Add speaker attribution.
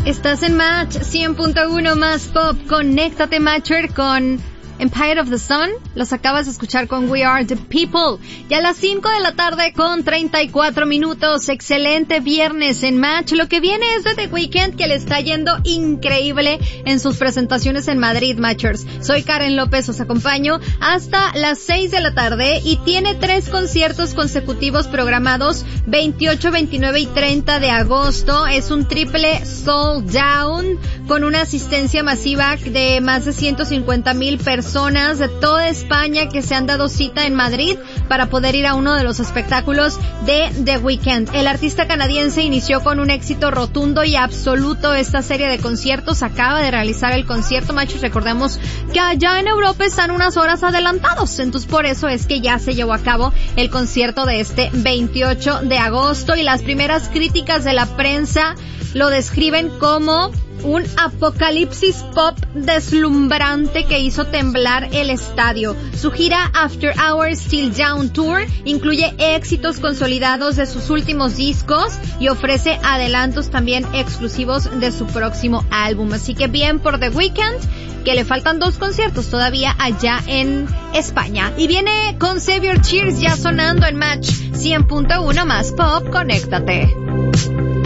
Speaker 1: Estás en Match 100.1 más pop. Conéctate, Matcher, con Empire of the Sun. Los acabas de escuchar con We Are the People. Ya a las 5 de la tarde con 34 minutos. Excelente viernes en Match. Lo que viene es de The Weeknd, que le está yendo increíble en sus presentaciones en Madrid, Matchers. Soy Karen López, os acompaño hasta las 6 de la tarde y tiene 3 conciertos consecutivos programados 28, 29 y 30 de agosto. Es un triple sold down con una asistencia masiva de más de 150,000 personas de toda España que se han dado cita en Madrid para poder ir a uno de los espectáculos de The Weeknd. El artista canadiense inició con un éxito rotundo y absoluto esta serie de conciertos. Acaba de realizar el concierto, machos. Recordemos que allá en Europa están unas horas adelantados, entonces por eso es que ya se llevó a cabo el concierto de este 28 de agosto y las primeras críticas de la prensa lo describen como un apocalipsis pop deslumbrante que hizo temblar el estadio. Su gira After Hours Still Down Tour incluye éxitos consolidados de sus últimos discos y ofrece adelantos también exclusivos de su próximo álbum. Así que bien por The Weeknd, que le faltan 2 conciertos todavía allá en España. Y viene con Save Your Tears ya sonando en Match 100.1 más pop. Conéctate.